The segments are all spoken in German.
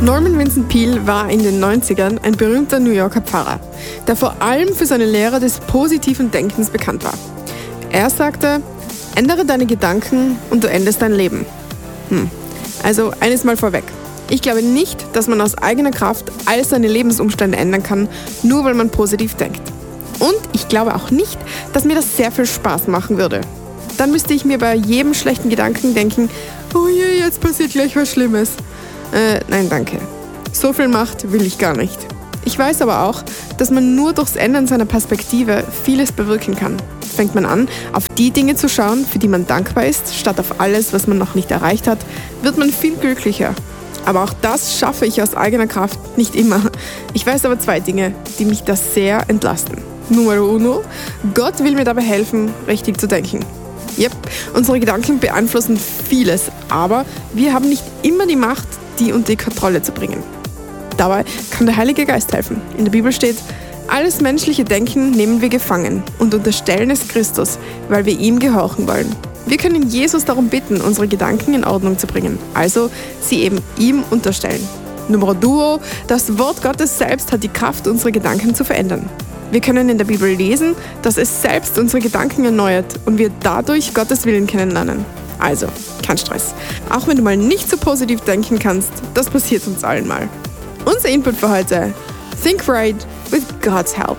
Norman Vincent Peale war in den 90ern ein berühmter New Yorker Pfarrer, der vor allem für seine Lehre des positiven Denkens bekannt war. Er sagte, ändere deine Gedanken und du endest dein Leben. Also eines mal vorweg. Ich glaube nicht, dass man aus eigener Kraft all seine Lebensumstände ändern kann, nur weil man positiv denkt. Und ich glaube auch nicht, dass mir das sehr viel Spaß machen würde. Dann müsste ich mir bei jedem schlechten Gedanken denken, oh je, jetzt passiert gleich was Schlimmes. Nein, danke. So viel Macht will ich gar nicht. Ich weiß aber auch, dass man nur durchs Ändern seiner Perspektive vieles bewirken kann. Fängt man an, auf die Dinge zu schauen, für die man dankbar ist, statt auf alles, was man noch nicht erreicht hat, wird man viel glücklicher. Aber auch das schaffe ich aus eigener Kraft nicht immer. Ich weiß aber 2 Dinge, die mich das sehr entlasten. Numero uno, Gott will mir dabei helfen, richtig zu denken. Yep, unsere Gedanken beeinflussen vieles, aber wir haben nicht immer die Macht, die unter die Kontrolle zu bringen. Dabei kann der Heilige Geist helfen. In der Bibel steht, alles menschliche Denken nehmen wir gefangen und unterstellen es Christus, weil wir ihm gehorchen wollen. Wir können Jesus darum bitten, unsere Gedanken in Ordnung zu bringen, also sie eben ihm unterstellen. Numero duo, das Wort Gottes selbst hat die Kraft, unsere Gedanken zu verändern. Wir können in der Bibel lesen, dass es selbst unsere Gedanken erneuert und wir dadurch Gottes Willen kennenlernen. Also, kein Stress. Auch wenn du mal nicht so positiv denken kannst, das passiert uns allen mal. Unser Input für heute: Think right with God's help.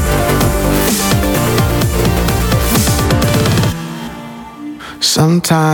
Sometimes